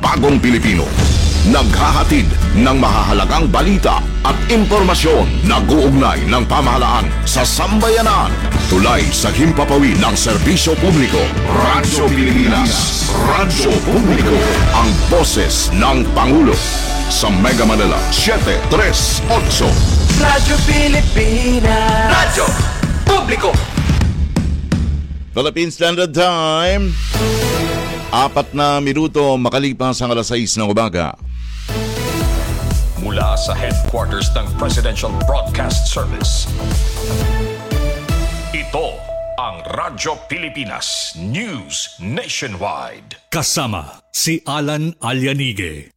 bagong Pilipino. Naghahatid ng mahahalagang balita at impormasyon na guugnay ng pamahalaan sa sambayanan. Tulay sa himpapawid ng serbisyo publiko. Radyo Pilipinas. Radyo Publiko. Ang boses ng Pangulo. Sa Mega Manila, 738. Radyo Pilipinas. Radyo Publiko. Philippine Standard Time. 4 na minuto makalipas ang alas 6 ng umaga. Mula sa headquarters ng Presidential Broadcast Service, ito ang Radyo Pilipinas News Nationwide. Kasama si Alan Alianige.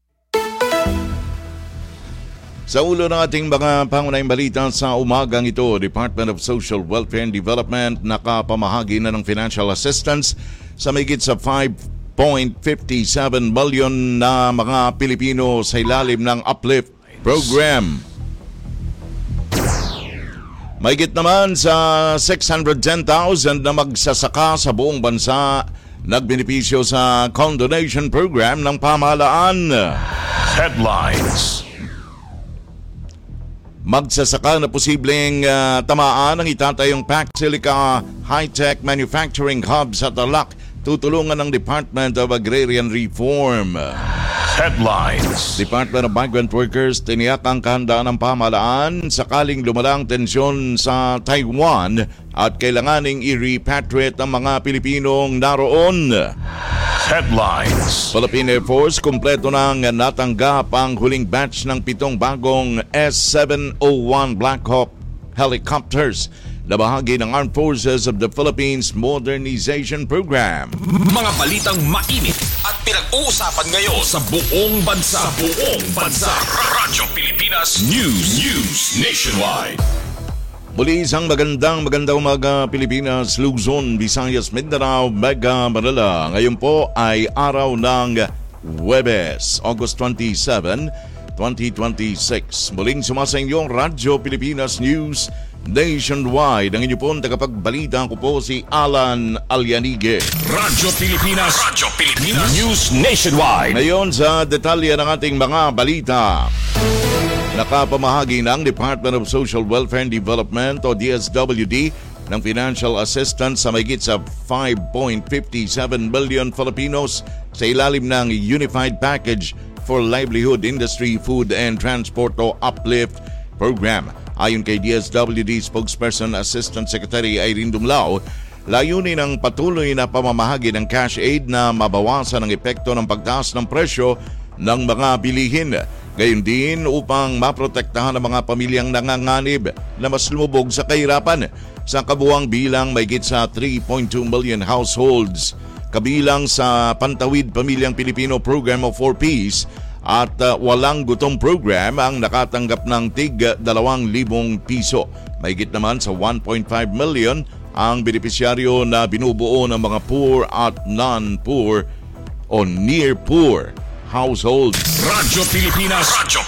Sa ulo ng ating mga pangunahing balita sa umagang ito, Department of Social Welfare and Development nakapamahagi na ng financial assistance sa mahigit sa 5.57 million na mga Pilipino sa ilalim ng Uplift Program. Mahigit naman sa 610,000 na magsasaka sa buong bansa nagbenepisyo sa condonation program ng pamahalaan. Headlines. Magsasaka na posibleng tamaan ang itatayong Pac Silica High-Tech Manufacturing Hub sa Tarlac, tutulungan ng Department of Agrarian Reform. Headlines. Department of Migrant Workers tiniyak ang kahandaan ng pamahalaan sakaling lumalang tensyon sa Taiwan at kailanganing i-repatriate ang mga Pilipinong naroon. Headlines. Philippine Air Force kumpleto nang natanggap ang huling batch ng 7 bagong S-701 Black Hawk helicopters na bahagi ng Armed Forces of the Philippines Modernization Program. Mga balitang mainit at pinag-uusapan ngayon sa buong bansa. Radyo Pilipinas News Nationwide. Muli isang magandang umaga Pilipinas, Luzon, Visayas, Mindanao, Mega Manila. Ngayon po ay araw ng Huwebes, August 27, 2026. Muling sumasa inyong Radyo Pilipinas News Nationwide. Ang inyo pong tagapagbalita ko po si Alan Alianige. Radyo Pilipinas News Nationwide. Ngayon sa detalye ng ating mga balita. Nakapamahagi ng Department of Social Welfare and Development o DSWD ng financial assistance sa mahigit sa 5.57 million Filipinos sa ilalim ng Unified Package for Livelihood Industry, Food and Transport o Uplift Program. Ayon kay DSWD spokesperson Assistant Secretary Irene Dumlao, layunin ng patuloy na pamamahagi ng cash aid na mabawasan ang epekto ng pagtaas ng presyo ng mga bilihin. Gayon din upang maprotektahan ang mga pamilyang nanganganib na mas lumubog sa kahirapan. Sa kabuuang bilang, mahigit sa 3.2 million households kabilang sa Pantawid Pamilyang Pilipino Program of 4Ps at Walang Gutom Program ang nakatanggap ng tig 2,000 piso. Mahigit naman sa 1.5 million ang benepisyaryo na binubuo ng mga poor at non-poor o near-poor households. Radyo Pilipinas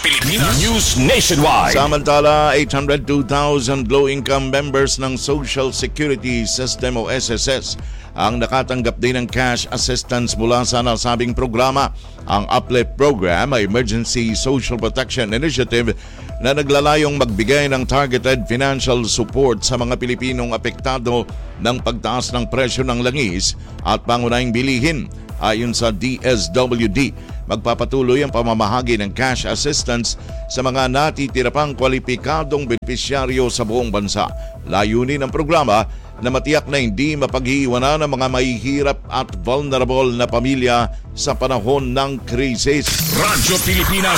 News Nationwide. Samantala, 802,000 low-income members ng Social Security System o SSS ang nakatanggap din ng cash assistance mula sa nasabing programa. Ang Uplift Program ay Emergency Social Protection Initiative na naglalayong magbigay ng targeted financial support sa mga Pilipinong apektado ng pagtaas ng presyo ng langis at pangunahing bilihin. Ayon sa DSWD, magpapatuloy ang pamamahagi ng cash assistance sa mga natitira pang kwalipikadong benepisyaryo sa buong bansa. Layunin ng programa na matiyak na hindi mapag-iiwanan ng mga mahihirap at vulnerable na pamilya sa panahon ng krisis. Radyo Pilipinas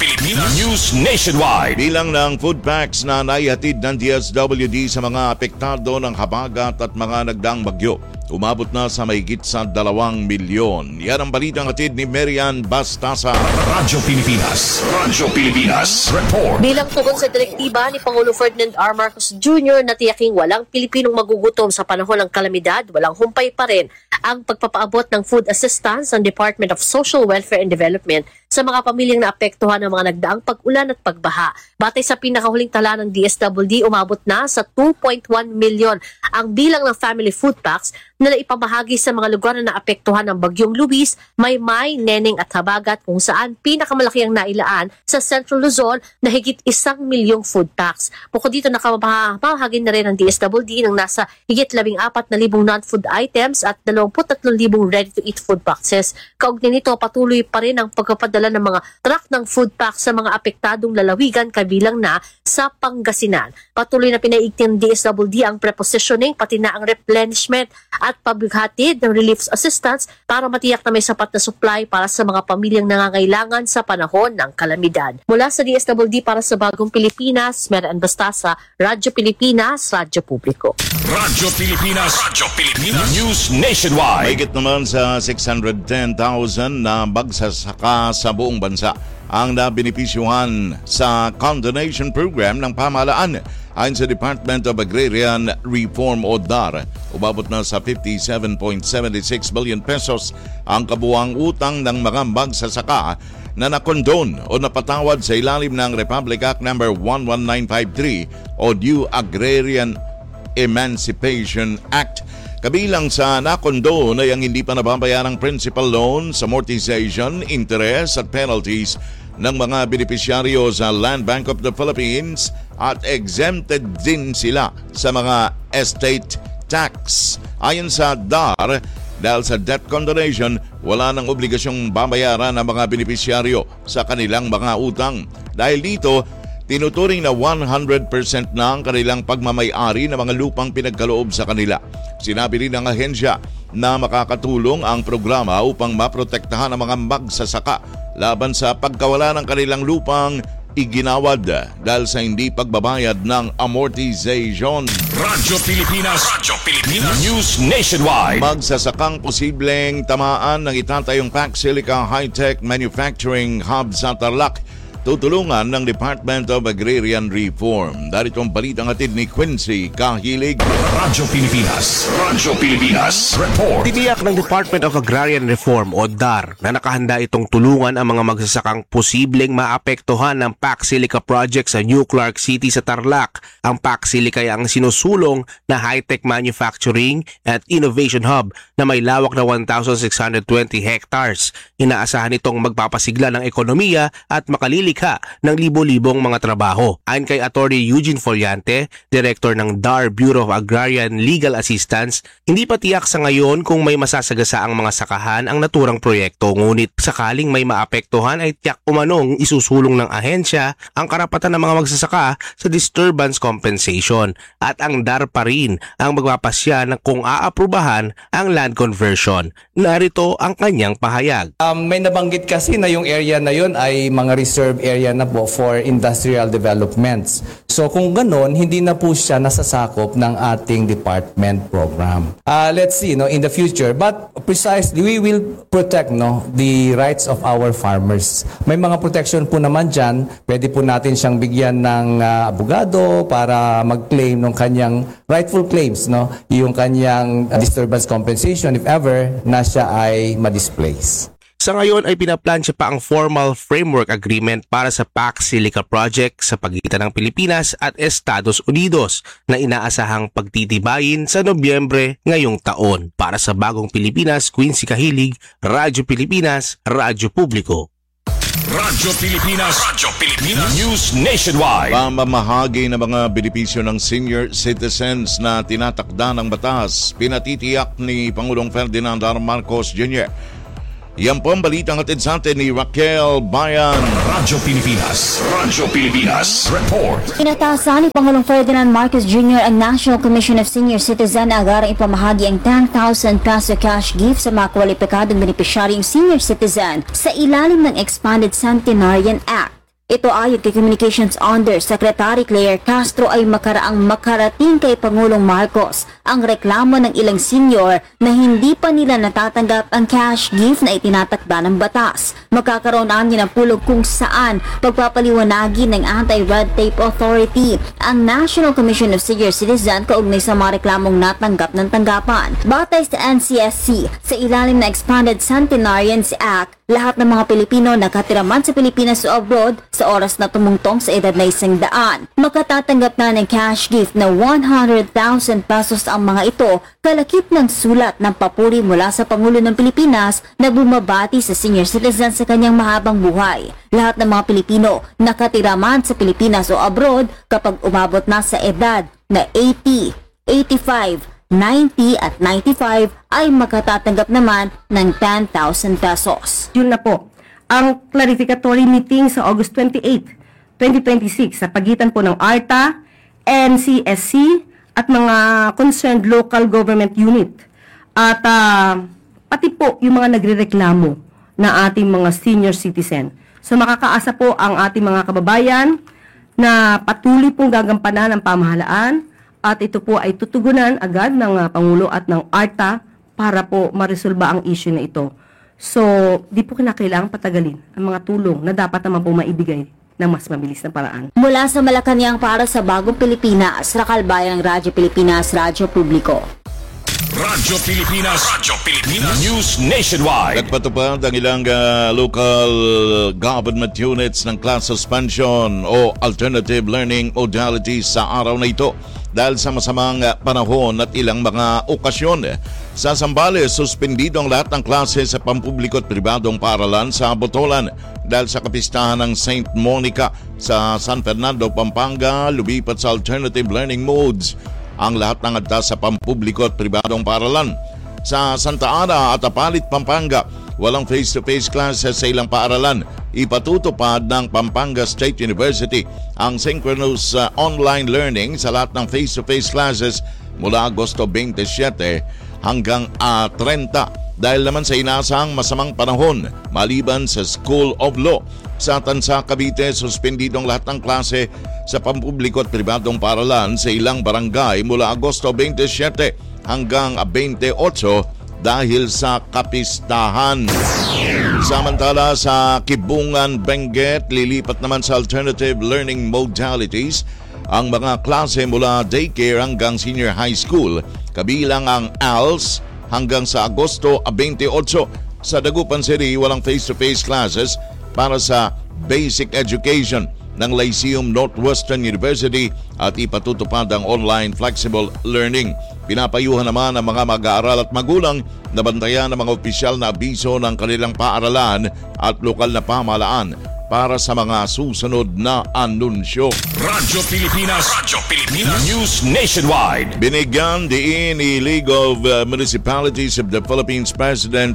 News Nationwide. Bilang ng food packs na naihatid ng DSWD sa mga apektado ng habagat at mga nagdaang bagyo, umabot na sa mahigit sa 2 milyon. Yan ang balitang hatid ni Marian Bastasa. Radyo Pilipinas Report. Bilang tugon sa direktiba ni Pangulo Ferdinand R. Marcos Jr. na tiyaking walang Pilipinong magugutom sa panahon ng kalamidad, walang humpay pa rin ang pagpapaabot ng food assistance ng Department of Social Welfare and Development sa mga pamilyang naapektuhan ng mga nagdaang pag-ulan at pagbaha. Batay sa pinakahuling tala ng DSWD, umabot na sa 2.1 milyon ang bilang ng family food packs na naipamahagi sa mga lugar na naapektuhan ng Bagyong Luis, Maymay, Neneng at Habagat, kung saan pinakamalaki ang nailaan sa Central Luzon na higit 1 milyong food packs. Bukod dito, nakamahagi na rin ng DSWD ng nasa higit 14,000 non-food items at 23,000 ready-to-eat food boxes. Kaugnay nito, patuloy pa rin ang pagpapadala ng mga truck ng food packs sa mga apektadong lalawigan kabilang na sa Pangasinan. Patuloy na pinaigting ng DSWD ang prepositioning pati na ang replenishment at paghatid ng relief assistance para matiyak na may sapat na supply para sa mga pamilyang nangangailangan sa panahon ng kalamidad. Mula sa DSWD para sa Bagong Pilipinas, Meran Bastasa, Radyo Pilipinas, Radyo Publiko. Radyo Pilipinas. News Nationwide. Mahigit naman sa 610,000 na magsasaka sa buong bansa ang nabinipisyuhan sa condonation program ng pamahalaan. Ayon sa Department of Agrarian Reform o DAR, umabot na sa 57.76 billion pesos ang kabuuang utang ng mga magsasaka na nakondon o napatawad sa ilalim ng Republic Act No. 11953 o New Agrarian Emancipation Act. Kabilang sa nakondon ay ang hindi pa nababayarang principal loans, amortization, interest at penalties ng mga benepisyaryo sa Land Bank of the Philippines at exempted din sila sa mga estate tax. Ayon sa DAR, dahil sa debt condonation, wala nang obligasyong babayaran ng mga benepisyaryo sa kanilang mga utang. Dahil dito, tinuturing na 100% na ang kanilang pagmamay-ari ng mga lupang pinagkaloob sa kanila. Sinabi rin ng ahensya na makakatulong ang programa upang maprotektahan ang mga magsasaka laban sa pagkawala ng kanilang lupang iginawad dahil sa hindi pagbabayad ng amortization. Radyo Pilipinas. News Nationwide. Magsasakang posibleng tamaan ng itatayong Pac Silica High-Tech Manufacturing Hub sa Tarlac, tutulungan ng Department of Agrarian Reform. Darito ang balitang hatid ni Quincy Kahilig. Radyo Pilipinas. Report. Tiniyak ng Department of Agrarian Reform o DAR na nakahanda itong tulungan ang mga magsasakang posibleng maapektuhan ng Pac Silica project sa New Clark City sa Tarlac. Ang Pac Silica ay ang sinusulong na high-tech manufacturing at innovation hub na may lawak na 1,620 hectares. Inaasahan itong magpapasigla ng ekonomiya at makalilikha ng libo-libong mga trabaho. Ayon kay Attorney Eugene Foliante, Director ng DAR Bureau of Agrarian Legal Assistance, hindi pa tiyak sa ngayon kung may masasagasa ang mga sakahan ang naturang proyekto, ngunit sakaling may maapektuhan ay tiyak umanong isusulong ng ahensya ang karapatan ng mga magsasaka sa disturbance compensation at ang DAR pa rin ang magpapasya ng kung aaprubahan ang land conversion. Narito ang kanyang pahayag. May nabanggit kasi na yung area na yun ay mga reserve area na po for industrial developments. So kung ganon, hindi na po siya nasasakop ng ating department program. Let's see in the future, but precisely we will protect the rights of our farmers. May mga protection po naman dyan. Pwede po natin siyang bigyan ng abogado para mag-claim ng kanyang rightful claims, yung kanyang disturbance compensation if ever na siya ay ma-displace. Sa ngayon ay pinaplansya pa ang formal framework agreement para sa Pac Silica project sa pagitan ng Pilipinas at Estados Unidos na inaasahang pagtitibayin sa Nobyembre ngayong taon. Para sa Bagong Pilipinas, Quincy Kahilig, Radyo Pilipinas, Radyo Publiko. Radyo Pilipinas. News Nationwide. Pamamahagi ng mga benepisyo ng senior citizens na tinatakda ng batas, pinatitiyak ni Pangulong Ferdinand R. Marcos Jr. Yan po ang balitang hatid sa atin ni Raquel Bayan. Radyo Pilipinas. Report. Inatasan ni Pangulong Ferdinand Marcos Jr. ang National Commission of Senior Citizen na agarang ipamahagi ang 10,000 peso cash gift sa mga kwalipikadong benepisyaryong senior citizen sa ilalim ng Expanded Centenarian Act. Ito ayon kay Communications Undersecretary Claire Castro ay makarating kay Pangulong Marcos ang reklamo ng ilang senior na hindi pa nila natatanggap ang cash gift na itinatakda ng batas. Magkakaroon namin ng pulong kung saan pagpapaliwanagin ng Anti-Red Tape Authority ang National Commission of Senior Citizen kaugnay sa mga reklamong natanggap ng tanggapan. Batay sa NCSC, sa ilalim na Expanded Centenarians Act, lahat ng mga Pilipino nakatira man sa Pilipinas o abroad sa oras na tumungtong sa edad na 100, makatatanggap na ng cash gift na 100,000 pesos ang mga ito, kalakip ng sulat ng papuri mula sa Pangulo ng Pilipinas na bumabati sa senior citizen sa kanyang mahabang buhay. Lahat ng mga Pilipino nakatira man sa Pilipinas o abroad kapag umabot na sa edad na 80, 85, 90 at 95 ay makatatanggap naman ng 10,000 pesos. Yun na po, ang clarificatory meeting sa August 28, 2026 sa pagitan po ng ARTA, NCSC at mga concerned local government unit. At pati po yung mga nagrereklamo na ating mga senior citizen. So makakaasa po ang ating mga kababayan na patuloy pong gagampanan ng pamahalaan. At ito po ay tutugunan agad ng Pangulo at ng ARTA para po maresolba ang issue na ito. So, di po kinakailangang patagalin ang mga tulong na dapat naman po maibigay ng mas mabilis na paraan. Mula sa Malacanang para sa Bagong Pilipinas, Rakal Bayang Radyo Pilipinas, Radyo Publiko. Radyo Pilipinas. News Nationwide. Nagpatupad ang ilang local government units ng class suspension o alternative learning modalities sa araw na ito dahil sa masamang panahon at ilang mga okasyon. Sa Zambales, suspendido ang lahat ng klase sa pampubliko at pribadong paaralan sa Botolan dahil sa kapistahan ng St. Monica. Sa San Fernando, Pampanga, lumipat sa alternative learning modes ang lahat ng adta sa pampubliko at pribadong paaralan. Sa Santa Ana at Apalit, Pampanga, walang face-to-face classes sa ilang paaralan. Ipatutupad ng Pampanga State University ang synchronous online learning sa lahat ng face-to-face classes mula Agosto 27 hanggang 30 dahil naman sa inasahang masamang panahon maliban sa School of Law. Sa Tansa, Cavite, suspendidong lahat ng klase sa pampubliko at pribadong paaralan sa ilang barangay mula Agosto 27 hanggang 28 dahil sa kapistahan. Samantala sa Kibungan, Benguet, lilipat naman sa alternative learning modalities ang mga klase mula daycare hanggang senior high school, kabilang ang ALS hanggang sa Agosto 28. Sa Dagupan City, walang face-to-face classes para sa basic education ng Lyceum Northwestern University at ipatutupad ang online flexible learning. Pinapayuhan naman ang mga mag-aaral at magulang na bantayan ng mga opisyal na abiso ng kanilang paaralan at lokal na pamahalaan para sa mga susunod na anunsyo. Radyo Pilipinas. News Nationwide. Binigyan diin ni League of Municipalities of the Philippines President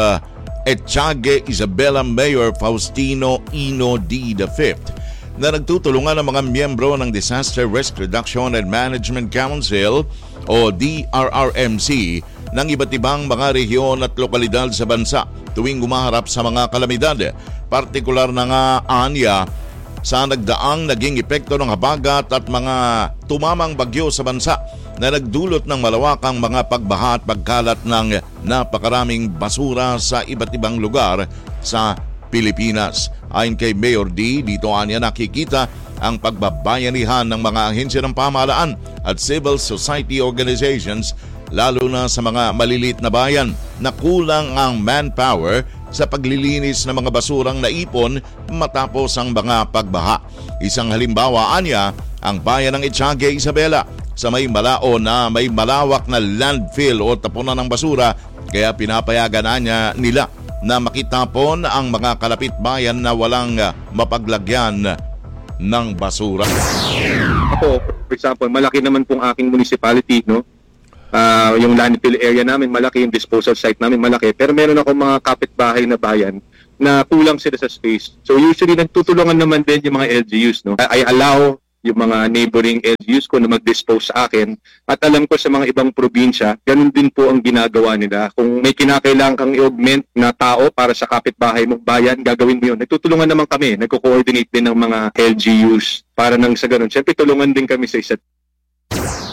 Etiague Isabela Mayor Faustino Ino D. V. na nagtutulungan ng mga miyembro ng Disaster Risk Reduction and Management Council o DRRMC ng iba't ibang mga rehiyon at lokalidad sa bansa tuwing gumaharap sa mga kalamidad. Partikular na nga anya sa nagdaang naging epekto ng habagat at mga tumamang bagyo sa bansa na nagdulot ng malawakang mga pagbaha at pagkalat ng napakaraming basura sa iba't ibang lugar sa Pilipinas. Ayon kay Mayor D, dito anya nakikita ang pagbabayanihan ng mga ahensya ng pamahalaan at civil society organizations lalo na sa mga malilit na bayan na kulang ang manpower sa paglilinis ng mga basurang naipon matapos ang mga pagbaha. Isang halimbawa anya ang bayan ng Etiague Isabela sa may malao na may malawak na landfill o tapunan ng basura kaya pinapayagan nila na makitapon ang mga kalapit bayan na walang mapaglagyan ng basura. Ako, for example, malaki naman pong aking municipality, no? Yung landfill area namin, malaki yung disposal site namin, malaki. Pero meron ako mga kapitbahay na bayan na kulang sila sa space. So usually nagtutulungan naman din yung mga LGUs, no? I allow yung mga neighboring LGUs ko na mag-dispose sa akin. At alam ko sa mga ibang probinsya, ganun din po ang ginagawa nila. Kung may kinakailangan kang i-augment na tao para sa kapitbahay mong bayan, gagawin mo yun. Nagtutulungan naman kami, nagko-coordinate din ng mga LGUs para nang sa ganun. Siyempre, tulungan din kami sa isa't.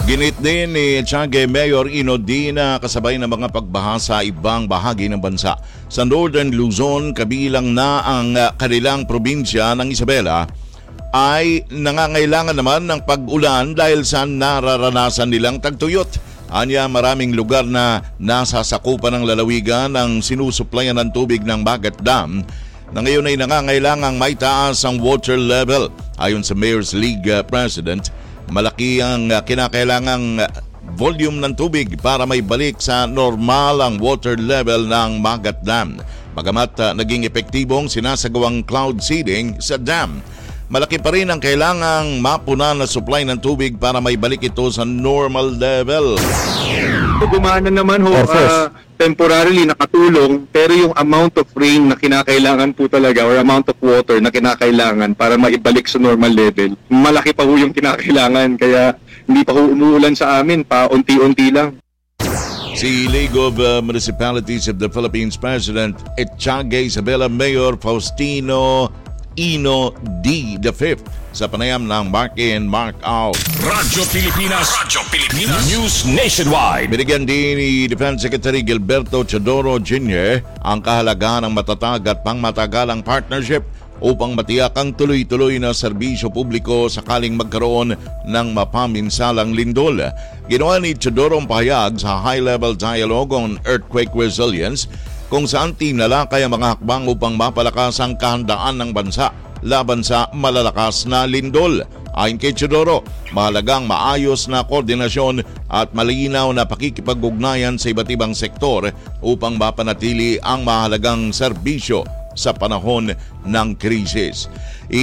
Ginit din ni Tiangge Mayor Inodi na kasabay ng mga pagbaha sa ibang bahagi ng bansa. Sa Northern Luzon, kabilang na ang kanilang probinsya ng Isabela, ay nangangailangan naman ng pag-ulan dahil sa nararanasan nilang tagtuyot. Anya, maraming lugar na nasasakupan ng lalawigan ng sinusuplayan ng tubig ng Bagat Dam na ngayon ay nangangailangang maitaas ang water level. Ayon sa Mayor's League President, malaki ang kinakailangang volume ng tubig para may balik sa normal ang water level ng Bagat Dam. Bagamat naging epektibong sinasagawang cloud seeding sa dam, malaki pa rin ang kailangang mapunan na supply ng tubig para may balik ito sa normal level. Gumana naman temporarily nakatulong, pero yung amount of rain na kinakailangan po talaga or amount of water na kinakailangan para maibalik sa normal level, malaki pa po yung kinakailangan, kaya hindi pa po umuulan sa amin, pa unti-unti lang. Si League of Municipalities of the Philippines President Tiangge Isabela Mayor Faustino Ino D. the Fifth sa panayam ng Mark In, Mark Out. Radyo Pilipinas News Nationwide. Binigyan din ni Defense Secretary Gilberto Teodoro Jr. ang kahalagahan ng matatag at pangmatagalang partnership upang matiyak ang tuloy-tuloy na serbisyo publiko sakaling magkaroon ng mapaminsalang lindol. Ginawa ni Teodoro ang pahayag sa High-Level Dialogue on Earthquake Resilience kung saan tinalakay ang mga hakbang upang mapalakas ang kahandaan ng bansa laban sa malalakas na lindol. Ayon kay Teodoro, mahalagang maayos na koordinasyon at malinaw na pakikipag-ugnayan sa iba't ibang sektor upang mapanatili ang mahalagang serbisyo sa panahon ng krisis.